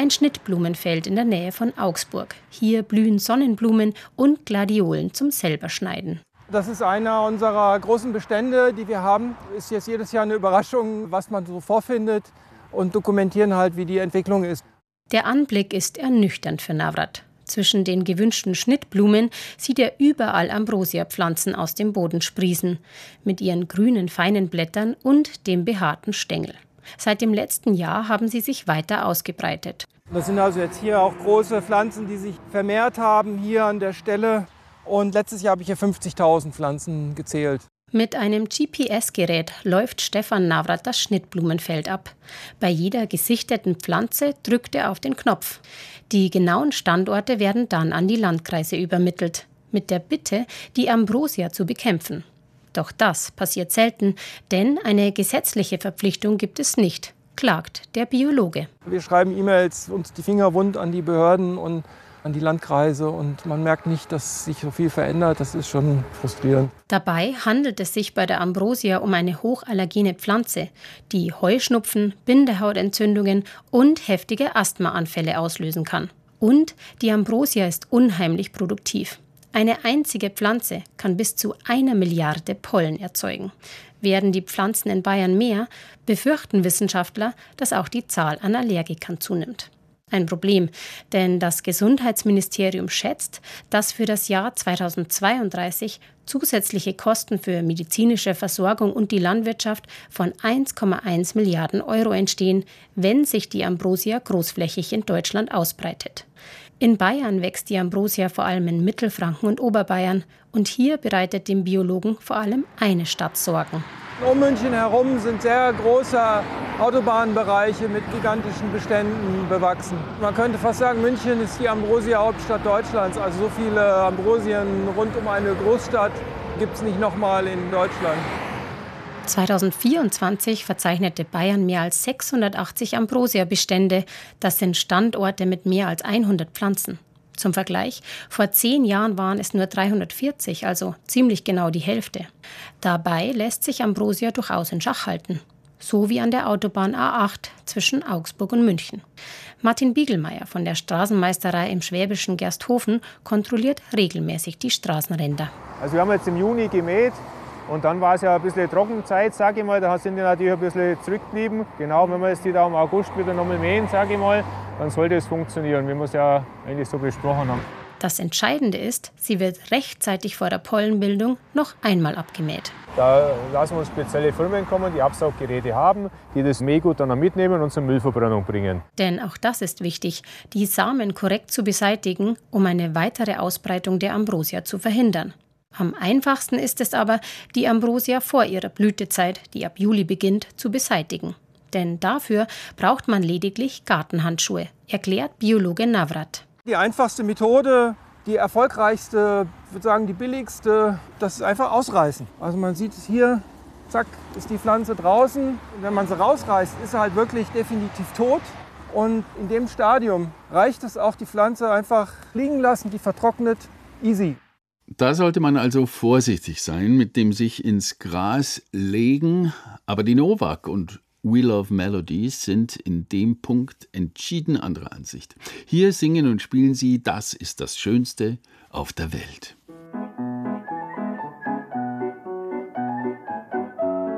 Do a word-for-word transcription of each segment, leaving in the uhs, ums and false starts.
ein Schnittblumenfeld in der Nähe von Augsburg. Hier blühen Sonnenblumen und Gladiolen zum Selberschneiden. Das ist einer unserer großen Bestände, die wir haben. Ist jetzt jedes Jahr eine Überraschung, was man so vorfindet, und dokumentieren halt, wie die Entwicklung ist. Der Anblick ist ernüchternd für Navrat. Zwischen den gewünschten Schnittblumen sieht er überall Ambrosia-Pflanzen aus dem Boden sprießen, mit ihren grünen, feinen Blättern und dem behaarten Stängel. Seit dem letzten Jahr haben sie sich weiter ausgebreitet. Das sind also jetzt hier auch große Pflanzen, die sich vermehrt haben hier an der Stelle. Und letztes Jahr habe ich hier fünfzigtausend Pflanzen gezählt. Mit einem G P S-Gerät läuft Stefan Navrat das Schnittblumenfeld ab. Bei jeder gesichteten Pflanze drückt er auf den Knopf. Die genauen Standorte werden dann an die Landkreise übermittelt, mit der Bitte, die Ambrosia zu bekämpfen. Doch das passiert selten, denn eine gesetzliche Verpflichtung gibt es nicht, klagt der Biologe. Wir schreiben E-Mails, uns die Finger wund an die Behörden und an die Landkreise, und man merkt nicht, dass sich so viel verändert. Das ist schon frustrierend. Dabei handelt es sich bei der Ambrosia um eine hochallergene Pflanze, die Heuschnupfen, Bindehautentzündungen und heftige Asthmaanfälle auslösen kann. Und die Ambrosia ist unheimlich produktiv. Eine einzige Pflanze kann bis zu einer Milliarde Pollen erzeugen. Werden die Pflanzen in Bayern mehr, befürchten Wissenschaftler, dass auch die Zahl an Allergikern zunimmt. Ein Problem, denn das Gesundheitsministerium schätzt, dass für das Jahr zweitausendzweiunddreißig zusätzliche Kosten für medizinische Versorgung und die Landwirtschaft von eins Komma eins Milliarden Euro entstehen, wenn sich die Ambrosia großflächig in Deutschland ausbreitet. In Bayern wächst die Ambrosia vor allem in Mittelfranken und Oberbayern, und hier bereitet dem Biologen vor allem eine Stadt Sorgen. Um München herum sind sehr große Autobahnbereiche mit gigantischen Beständen bewachsen. Man könnte fast sagen, München ist die Ambrosia-Hauptstadt Deutschlands. Also so viele Ambrosien rund um eine Großstadt gibt es nicht nochmal in Deutschland. zweitausendvierundzwanzig verzeichnete Bayern mehr als sechshundertachtzig Ambrosia-Bestände. Das sind Standorte mit mehr als hundert Pflanzen. Zum Vergleich, vor zehn Jahren waren es nur dreihundertvierzig, also ziemlich genau die Hälfte. Dabei lässt sich Ambrosia durchaus in Schach halten. So wie an der Autobahn A acht zwischen Augsburg und München. Martin Biegelmeier von der Straßenmeisterei im schwäbischen Gersthofen kontrolliert regelmäßig die Straßenränder. Also wir haben jetzt im Juni gemäht. Und dann war es ja ein bisschen Trockenzeit, sage ich mal. Da sind die natürlich ein bisschen zurückgeblieben. Genau, wenn wir jetzt die da im August wieder nochmal mähen, sage ich mal, dann sollte es funktionieren, wie wir es ja eigentlich so besprochen haben. Das Entscheidende ist, sie wird rechtzeitig vor der Pollenbildung noch einmal abgemäht. Da lassen wir uns spezielle Firmen kommen, die Absauggeräte haben, die das Mähgut dann mitnehmen und zur Müllverbrennung bringen. Denn auch das ist wichtig, die Samen korrekt zu beseitigen, um eine weitere Ausbreitung der Ambrosia zu verhindern. Am einfachsten ist es aber, die Ambrosia vor ihrer Blütezeit, die ab Juli beginnt, zu beseitigen. Denn dafür braucht man lediglich Gartenhandschuhe, erklärt Biologe Navrat. Die einfachste Methode, die erfolgreichste, ich würde sagen die billigste, das ist einfach ausreißen. Also man sieht es hier, zack, ist die Pflanze draußen. Und wenn man sie rausreißt, ist sie halt wirklich definitiv tot. Und in dem Stadium reicht es auch, die Pflanze einfach liegen lassen, die vertrocknet, easy. Da sollte man also vorsichtig sein mit dem sich ins Gras legen. Aber die Novak und We Love Melodies sind in dem Punkt entschieden anderer Ansicht. Hier singen und spielen sie Das ist das Schönste auf der Welt.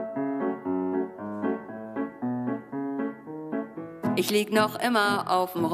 Ich lieg noch immer auf dem